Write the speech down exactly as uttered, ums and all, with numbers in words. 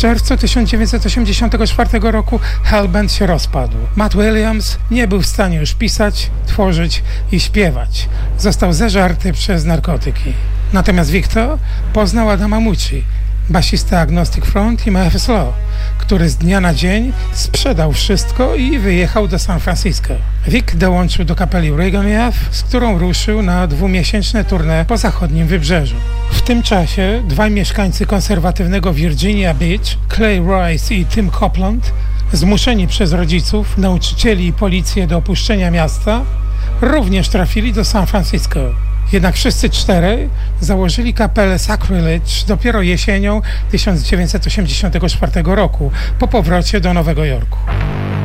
czerwcu tysiąc dziewięćset osiemdziesiątego czwartego roku Hellband się rozpadł. Matt Williams nie był w stanie już pisać, tworzyć i śpiewać. Został zeżarty przez narkotyki. Natomiast Victor poznał Adama Mucci, basistę Agnostic Front i Memphis Law, który z dnia na dzień sprzedał wszystko i wyjechał do San Francisco. Vic dołączył do kapeli Reagan F, z którą ruszył na dwumiesięczne tournée po zachodnim wybrzeżu. W tym czasie dwaj mieszkańcy konserwatywnego Virginia Beach, Clay Rice i Tim Copeland, zmuszeni przez rodziców, nauczycieli i policję do opuszczenia miasta, również trafili do San Francisco. Jednak wszyscy czterej założyli kapelę Sacrilege dopiero jesienią tysiąc dziewięćset osiemdziesiątego czwartego roku, po powrocie do Nowego Jorku.